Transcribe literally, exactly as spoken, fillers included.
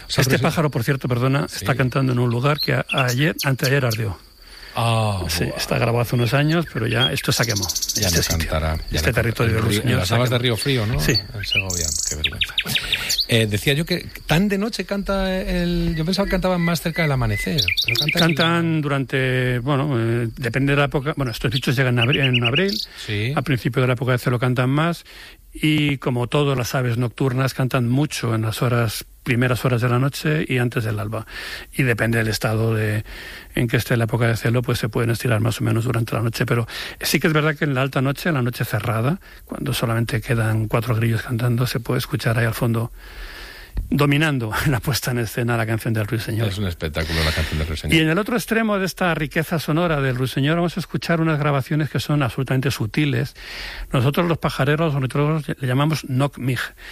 O sea, este si... pájaro, por cierto, perdona, sí. está cantando en un lugar que a, ayer, anteayer ardió. Ah, sí, wow. Está grabado hace unos años, pero ya esto se quemó. Ya este no cantará. Ya este no territorio cantará. de Ruiseñor. En las habas de Río Frío, ¿no? Sí. En Segovia, qué vergüenza. Eh, decía yo que tan de noche canta el... Yo pensaba que cantaban más cerca del amanecer. Pero cantan, cantan el... durante... Bueno, eh, depende de la época... Bueno, estos bichos llegan en abril. En abril. Sí. Al principio de la época de celo cantan más. Y como todas las aves nocturnas, cantan mucho en las horas... primeras horas de la noche y antes del alba. Y depende del estado de, en que esté la época de celo, pues se pueden estirar más o menos durante la noche. Pero sí que es verdad que en la alta noche, en la noche cerrada, cuando solamente quedan cuatro grillos cantando, se puede escuchar ahí al fondo, dominando la puesta en escena, la canción del Ruiseñor. Es un espectáculo la canción del Ruiseñor. Y en el otro extremo de esta riqueza sonora del Ruiseñor vamos a escuchar unas grabaciones que son absolutamente sutiles. Nosotros los pajareros, los ornitólogos, le llamamos knock-mig.